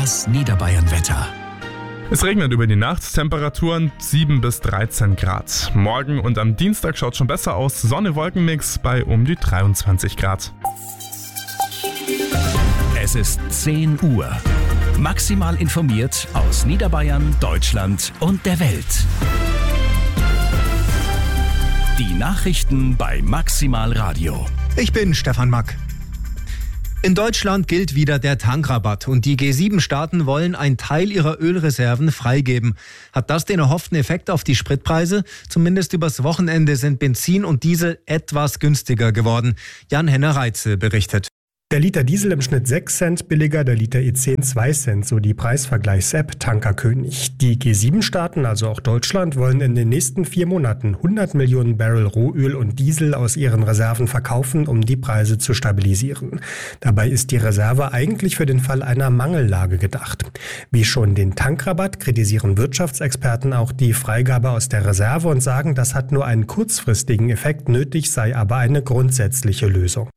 Das Niederbayern-Wetter. Es regnet über die Nacht, Temperaturen 7 bis 13 Grad. Morgen und am Dienstag schaut schon besser aus, Sonne-Wolkenmix bei um die 23 Grad. Es ist 10 Uhr. Maximal informiert aus Niederbayern, Deutschland und der Welt. Die Nachrichten bei Maximal Radio. Ich bin Stefan Mack. In Deutschland gilt wieder der Tankrabatt und die G7-Staaten wollen einen Teil ihrer Ölreserven freigeben. Hat das den erhofften Effekt auf die Spritpreise? Zumindest übers Wochenende sind Benzin und Diesel etwas günstiger geworden. Jan-Henner Reitze berichtet. Der Liter Diesel im Schnitt 6 Cent billiger, der Liter E10 2 Cent, so die Preisvergleichs-App Tankerkönig. Die G7-Staaten, also auch Deutschland, wollen in den nächsten 4 Monaten 100 Millionen Barrel Rohöl und Diesel aus ihren Reserven verkaufen, um die Preise zu stabilisieren. Dabei ist die Reserve eigentlich für den Fall einer Mangellage gedacht. Wie schon den Tankrabatt kritisieren Wirtschaftsexperten auch die Freigabe aus der Reserve und sagen, das hat nur einen kurzfristigen Effekt, nötig sei aber eine grundsätzliche Lösung.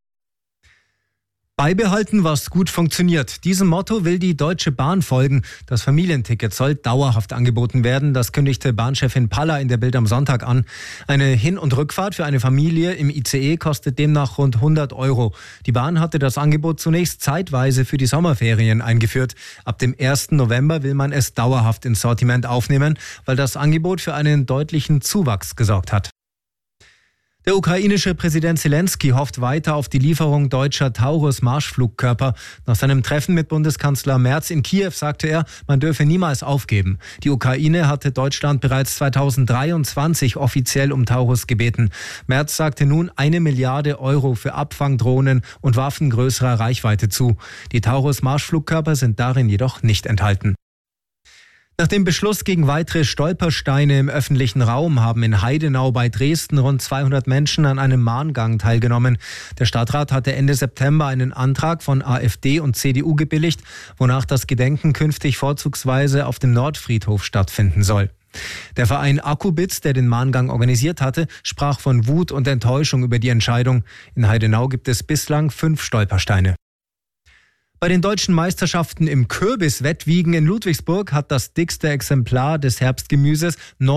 Beibehalten, was gut funktioniert. Diesem Motto will die Deutsche Bahn folgen. Das Familienticket soll dauerhaft angeboten werden. Das kündigte Bahnchefin Paller in der Bild am Sonntag an. Eine Hin- und Rückfahrt für eine Familie im ICE kostet demnach rund 100 €. Die Bahn hatte das Angebot zunächst zeitweise für die Sommerferien eingeführt. Ab dem 1. November will man es dauerhaft ins Sortiment aufnehmen, weil das Angebot für einen deutlichen Zuwachs gesorgt hat. Der ukrainische Präsident Zelensky hofft weiter auf die Lieferung deutscher Taurus-Marschflugkörper. Nach seinem Treffen mit Bundeskanzler Merz in Kiew sagte er, man dürfe niemals aufgeben. Die Ukraine hatte Deutschland bereits 2023 offiziell um Taurus gebeten. Merz sagte nun 1 Milliarde € für Abfangdrohnen und Waffen größerer Reichweite zu. Die Taurus-Marschflugkörper sind darin jedoch nicht enthalten. Nach dem Beschluss gegen weitere Stolpersteine im öffentlichen Raum haben in Heidenau bei Dresden rund 200 Menschen an einem Mahngang teilgenommen. Der Stadtrat hatte Ende September einen Antrag von AfD und CDU gebilligt, wonach das Gedenken künftig vorzugsweise auf dem Nordfriedhof stattfinden soll. Der Verein Akkubitz, der den Mahngang organisiert hatte, sprach von Wut und Enttäuschung über die Entscheidung. In Heidenau gibt es bislang 5 Stolpersteine. Bei den deutschen Meisterschaften im Kürbiswettwiegen in Ludwigsburg hat das dickste Exemplar des Herbstgemüses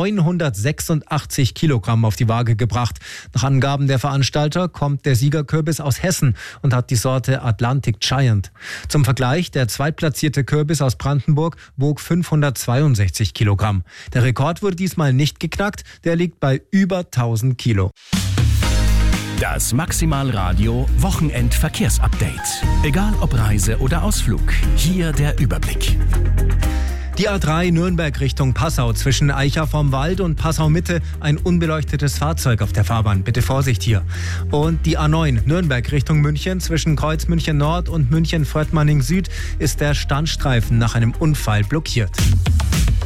986 Kilogramm auf die Waage gebracht. Nach Angaben der Veranstalter kommt der Siegerkürbis aus Hessen und hat die Sorte Atlantic Giant. Zum Vergleich, der zweitplatzierte Kürbis aus Brandenburg wog 562 Kilogramm. Der Rekord wurde diesmal nicht geknackt, der liegt bei über 1000 Kilo. Das Maximal Radio Wochenend-Verkehrsupdate. Egal ob Reise oder Ausflug, hier der Überblick. Die A3 Nürnberg Richtung Passau zwischen Eicha vorm Wald und Passau Mitte ein unbeleuchtetes Fahrzeug auf der Fahrbahn. Bitte Vorsicht hier. Und die A9 Nürnberg Richtung München zwischen Kreuz München Nord und München Fröttmanning Süd ist der Standstreifen nach einem Unfall blockiert.